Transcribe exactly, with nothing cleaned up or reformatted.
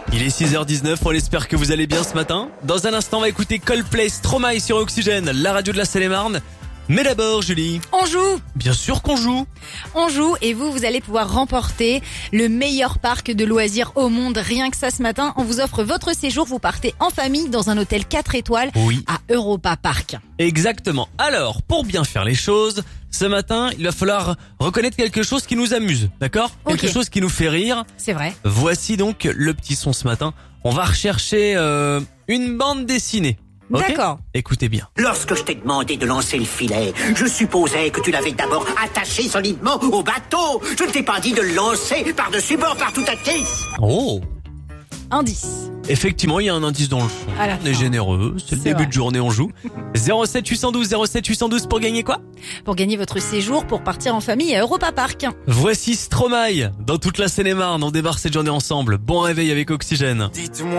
Il est six heures dix-neuf, on espère que vous allez bien ce matin. Dans un instant, on va écouter Coldplay, Stromae sur Oxygène, la radio de la Seine-et-Marne. Mais d'abord, Julie. On joue Bien sûr qu'on joue. On joue et vous, vous allez pouvoir remporter le meilleur parc de loisirs au monde. Rien que ça, ce matin, on vous offre votre séjour. Vous partez en famille dans un hôtel quatre étoiles Oui. à Europa Park. Exactement. Alors, pour bien faire les choses, ce matin, il va falloir reconnaître quelque chose qui nous amuse, d'accord ? Ok. Quelque chose qui nous fait rire. C'est vrai. Voici donc le petit son ce matin. On va rechercher euh, une bande dessinée. Ok ? D'accord. Écoutez bien. Lorsque je t'ai demandé de lancer le filet, je supposais que tu l'avais d'abord attaché solidement au bateau. Je ne t'ai pas dit de le lancer par-dessus bord par tout à tête. Oh ! Indice. Effectivement, il y a un indice dans le fond. À la On est fin. généreux, c'est le C'est début vrai. de journée, on joue. zéro sept huit un deux zéro sept huit un deux pour gagner quoi ? Pour gagner votre séjour pour partir en famille à Europa Park. Voici Stromae. Dans toute la Seine-et-Marne, on débarque cette journée ensemble. Bon réveil avec Oxygène. Dites-moi.